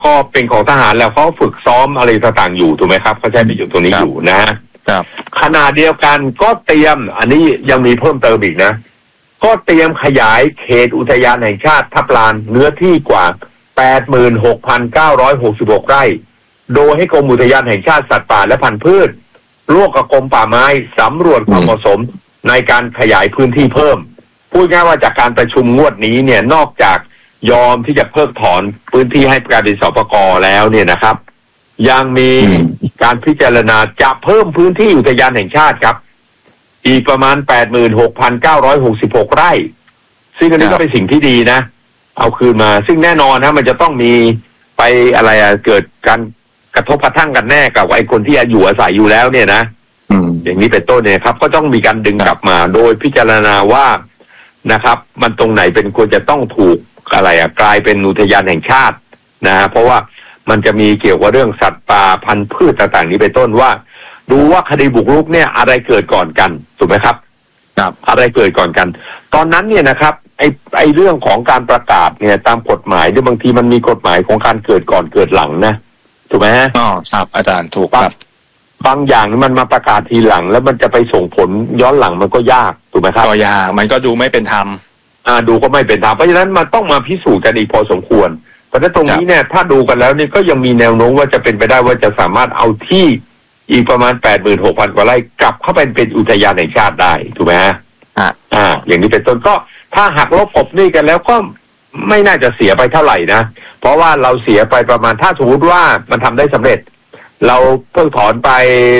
ก็เป็นของทหารแล้วเขาฝึกซ้อมอะไรต่างๆอยู่ถูกไหมครับเขาใช้ประโยชน์ตรงนี้อยู่นะฮะขณะเดียวกันก็เตรียมอันนี้ยังมีเพิ่มเติมอีกนะก็เตรียมขยายเขตอุทยานแห่งชาติทับลานเนื้อที่กว่า 86,966 ไร่โดยให้กรมอุทยานแห่งชาติสัตว์ป่าและพันธุ์พืชร่วมกับกรมป่าไม้สำรวจความเหมาะสมในการขยายพื้นที่เพิ่มพูดง่ายว่าจากการประชุมงวดนี้เนี่ยนอกจากยอมที่จะเพิกถอนพื้นที่ให้การเป็นสปก.แล้วเนี่ยนะครับยังมีการพิจารณาจะเพิ่มพื้นที่อุทยานแห่งชาติครับอีกประมาณ 86,966 ไร่ซึ่งอันนี้ก็เป็นสิ่งที่ดีนะเอาคืนมาซึ่งแน่นอนนะมันจะต้องมีไปอะไรเกิดการกระทบกระทั่งกันแน่กับไอ้คนที่อยู่อาศัยอยู่แล้วเนี่ยนะอย่างนี้เป็นต้นเนี่ยครับก็ต้องมีการดึงกลับมาโดยพิจารณาว่านะครับมันตรงไหนเป็นควรจะต้องถูกกลายเป็นอุทยานแห่งชาตินะเพราะว่ามันจะมีเกี่ยวกับเรื่องสัตว์ป่าพันธุ์พืชต่างๆนี้เป็นต้นว่าดูว่าคดีบุกรุกเนี่ยอะไรเกิดก่อนกันถูกไหมครับอะไรเกิดก่อนกันตอนนั้นเนี่ยนะครับไอ้เรื่องของการประกาศเนี่ยตามกฎหมายด้วยบางทีมันมีกฎหมายของการเกิดก่อนเกิดหลังนะถูกไหมฮะครับอาจารย์ถูกครับบางอย่างมันมาประกาศทีหลังแล้วมันจะไปส่งผลย้อนหลังมันก็ยากถูกไหมครับก็ยากมันก็ดูไม่เป็นธรรมดูก็ไม่เป็นธรรมเพราะฉะนั้นมันต้องมาพิสูจน์กันอีกพอสมควรเพราะฉะนั้นตรงนี้เนี่ยถ้าดูกันแล้วนี่ก็ยังมีแนวโน้มว่าจะเป็นไปได้ว่าจะสามารถเอาที่อีกประมาณ 86,000 กว่าไร่กลับเข้าไปเป็นอุทยานแห่งชาติได้ถูกไหมฮะอย่างนี้เป็นต้นก็ถ้าหักลบกบหนี้กันแล้วก็ไม่น่าจะเสียไปเท่าไหร่นะเพราะว่าเราเสียไปประมาณถ้าสมมติว่ามันทำได้สำเร็จเราเพิ่งถอนไป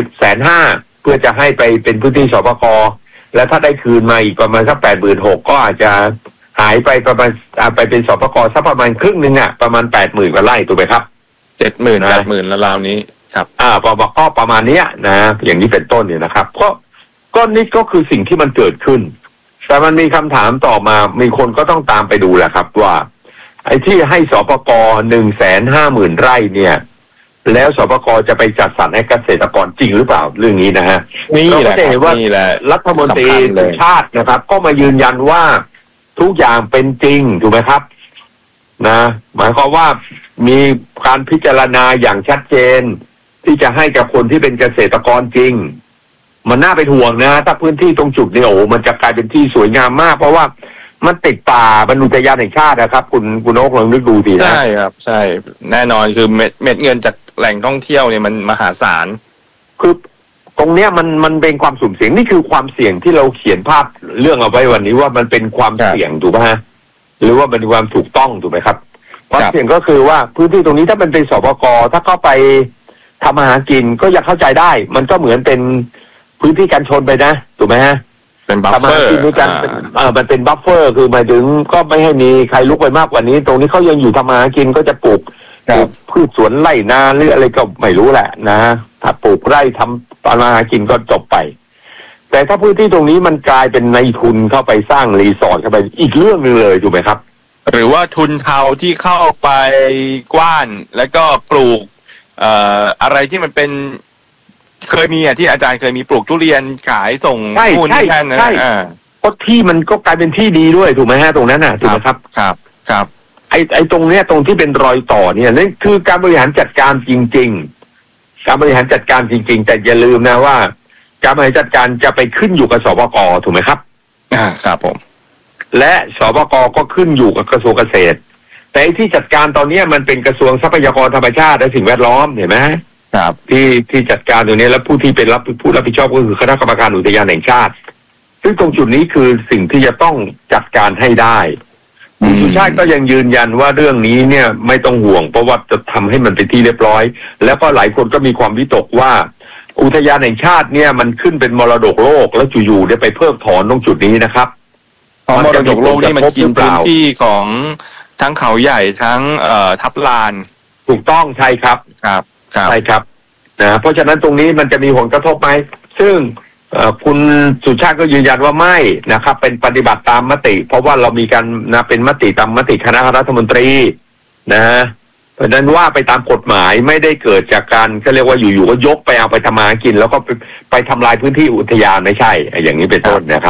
150,000 เพื่อจะให้ไปเป็นพื้นที่สปก.และถ้าได้คืนมาอีกประมาณสัก 86,000 ก็อาจจะหายไปประมาณไปเป็นสปก.สักประมาณครึ่งนึงประมาณ 80,000 กว่าไร่ถูกไหมครับ 70,000 80,000แล้วราวนี้ครับก็ประมาณนี้นะอย่างนี้เป็นต้นเนี่ยนะครับก็นี่ก็คือสิ่งที่มันเกิดขึ้นแต่มันมีคำถามต่อมามีคนก็ต้องตามไปดูแหละครับว่าไอ้ที่ให้สปก. 150,000 ไร่เนี่ยแล้วสปก.จะไปจัดสรรให้เกษตรกรจริงหรือเปล่าเรื่องนี้นะฮะเราก็จะเห็นว่ารัฐมนตรีสุชาตินะครับก็มายืนยันว่าทุกอย่างเป็นจริงถูกไหมครับนะหมายความว่ามีการพิจารณาอย่างชัดเจนที่จะให้กับคนที่เป็นเกษตรกรจริงมันน่าเป็นห่วงนะถ้าพื้นที่ตรงจุดนี้มันจะกลายเป็นที่สวยงามมากเพราะว่ามันติดป่าบรรอุทยานแห่งชาตินะครับคุณโอ๊คลองนึกดูสินะใช่ครับใช่แน่นอนคือเม็ดเงินจากแหล่งท่องเที่ยวเนี่ยมันมหาศาลคือตรงเนี้ยมันเป็นความสุ่มเสี่ยงนี่คือความเสี่ยงที่เราเขียนภาพเรื่องเอาไว้วันนี้ว่ามันเป็นความเสี่ยงถูกไหมฮะหรือว่าเป็นความถูกต้องถูกไหมครับความเสี่ยงก็คือว่าพื้นที่ตรงนี้ถ้ามันเป็นสปก.ถ้าเข้าไปทำอาหารกินก็ยังเข้าใจได้มันก็เหมือนเป็นพื้นที่การชนไปนะถูกไหมฮะเป็นบัฟเฟอร์มันเป็นบัฟเฟอร์คือหมายถึงก็ไม่ให้มีใครลุกไปมากกว่านี้ตรงนี้เขายังอยู่ทำอาหารกินก็จะปลูกพืชสวนไร่นาหรืออะไรก็ไม่รู้แหละนะถ้าปลูกไร่ทำอาหารกินก็จบไปแต่ถ้าพื้นที่ตรงนี้มันกลายเป็นในทุนเข้าไปสร้างรีสอร์ทเข้าไปอีกเรื่องนึงเลยถูกไหมครับหรือว่าทุนเทาที่เข้าไปกว้านแล้วก็ปลูกอะไรที่มันเป็นเคยมีที่อาจารย์เคยมีปลูกทุเรียนขายส่งนู่นนี่นั่นนะก็ที่มันก็กลายเป็นที่ดีด้วยถูกไหมฮะตรงนั้นถูกไหมครับครับไอ้ตรงเนี้ยตรงที่เป็นรอยต่อเนี่ยนั่นคือการบริหารจัดการจริงๆการบริหารจัดการจริงๆแต่อย่าลืมนะว่าการบริหารจัดการจะไปขึ้นอยู่กับสปก.ถูกไหมครับครับผมและสปก.ก็ขึ้นอยู่กับกระทรวงเกษตรแต่ที่จัดการตอนนี้มันเป็นกระทรวงทรัพยากรธรรมชาติและสิ่งแวดล้อมเห็นไหมครับที่จัดการตรงนี้แล้วผู้ที่เป็นผู้รับผิดชอบก็คือคณะกรรมการอุทยานแห่งชาติซึ่งตรงจุดนี้คือสิ่งที่จะต้องจัดการให้ได้คุณสุชาติก็ยังยืนยันว่าเรื่องนี้เนี่ยไม่ต้องห่วงเพราะว่าจะทำให้มันเป็นที่เรียบร้อยแล้วก็หลายคนก็มีความวิตกว่าอุทยานแห่งชาติเนี่ยมันขึ้นเป็นมรดกโลกแล้วอยู่ๆได้ไปเพิกถอนตรงจุดนี้นะครับมรดกโลกนี่มันกินพื้นที่ของทั้งเขาใหญ่ทั้งทับลานถูกต้องใช่ครับใช่ครับนะเพราะฉะนั้นตรงนี้มันจะมีผลกระทบไหมซึ่งคุณสุชาติก็ยืนยันว่าไม่นะครับเป็นปฏิบัติตามมติเพราะว่าเรามีการเป็นมติตามมติคณะรัฐมนตรีนะเพราะฉะนั้นว่าไปตามกฎหมายไม่ได้เกิดจากการก็เรียกว่าอยู่ๆก็ยกไปเอาไปทำมากินแล้วก็ไปทำลายพื้นที่อุทยานไม่ใช่อย่างนี้เป็นต้นนะครับ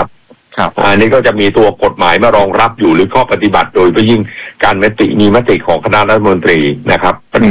ครับอันนี้ก็จะมีตัวกฎหมายมารองรับอยู่หรือข้อปฏิบัติโดยเฉพาะยิ่งการมีมติของคณะรัฐมนตรีนะครับ